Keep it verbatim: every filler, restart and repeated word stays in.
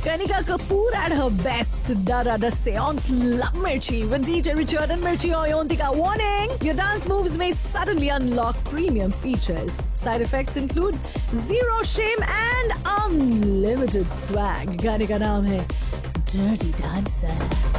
Kanika Kapoor at her best. Dada Dasse on Club Mirchi with D J Richard and Mirchi Oyontika. Warning! Your dance moves may suddenly unlock premium features. Side effects include zero shame and unlimited swag. गाने का नाम है Dirty Dancer.